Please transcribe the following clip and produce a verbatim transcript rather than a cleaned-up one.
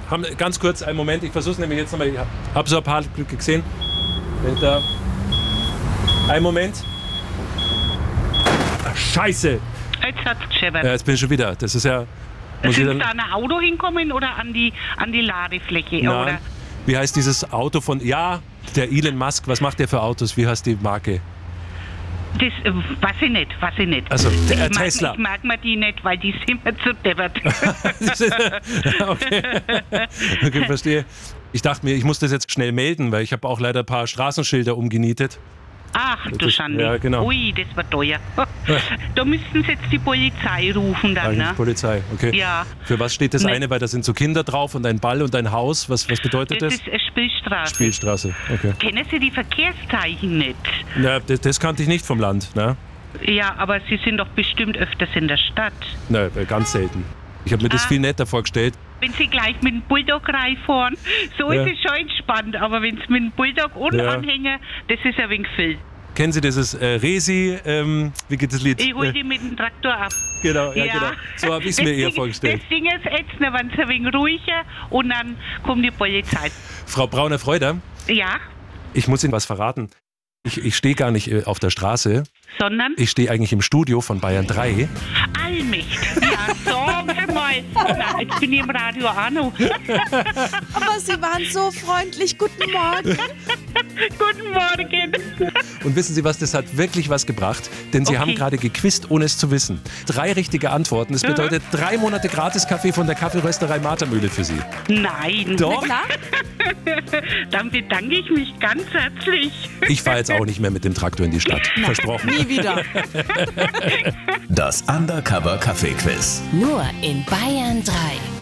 haben ganz kurz einen Moment, ich versuche es nämlich jetzt nochmal, ich habe so ein paar Glücke gesehen. Da. Einen Moment. Ach, Scheiße! Jetzt hat's gescheppert. Ja, jetzt bin ich schon wieder. Das ist ja... Muss Sind ich dann, da an ein Auto hinkommen oder an die, an die Ladefläche? Nein. Oder? Wie heißt dieses Auto von... Ja, der Elon Musk, was macht der für Autos? Wie heißt die Marke? Das äh, weiß ich nicht, weiß ich nicht. Also, der, äh, ich mag, Tesla. Ich mag mir die nicht, weil die sind mir zu deppert. okay. Okay, verstehe. Ich dachte mir, ich muss das jetzt schnell melden, weil ich habe auch leider ein paar Straßenschilder umgenietet. Ach, du Das- Schande. ja, genau. Ui, das war teuer. Da müssten sie jetzt die Polizei rufen dann, Eigentlich ne? Polizei, okay. Ja. Für was steht das Ne. eine? Weil da sind so Kinder drauf und ein Ball und ein Haus. Was, was bedeutet Das das? ist eine Spielstraße. Spielstraße, okay. Kennen Sie die Verkehrszeichen nicht? Na, das, das kannte ich nicht vom Land, ne? Ja, aber Sie sind doch bestimmt öfters in der Stadt. Na, ganz selten. Ich habe mir das Ah. viel netter vorgestellt. Wenn Sie gleich mit dem Bulldog reinfahren, so Ja. ist es schon entspannt. Aber wenn Sie mit dem Bulldog ohne Ja. Anhänger, das ist ein wenig viel. Kennen Sie dieses äh, Resi, ähm, wie geht das Lied? Ich hol Äh, die mit dem Traktor ab. genau, ja, genau. So habe ich es mir eher Ding- vorgestellt. Das Ding ist jetzt, wenn es ein wenig ruhiger und dann kommt die Polizei. Frau Brauner-Freuder, Ja, ich muss Ihnen was verraten. Ich, ich stehe gar nicht äh, auf der Straße. sondern Ich stehe eigentlich im Studio von Bayern drei. Allmächt. Ja, sagen Sie mal. Na, jetzt bin ich im Radio auch noch. Aber Sie waren so freundlich. Guten Morgen. Guten Morgen. Und wissen Sie was, das hat wirklich was gebracht, denn Sie Okay. haben gerade gequizt, ohne es zu wissen. Drei richtige Antworten. Das bedeutet drei Monate Gratis-Kaffee von der Kaffeerösterei Martermühle für Sie. Nein. Doch. Klar? Dann bedanke ich mich ganz herzlich. Ich fahre jetzt auch nicht mehr mit dem Traktor in die Stadt. Versprochen. Nie wieder. Das Undercover Kaffee Quiz. Nur in Bayern drei.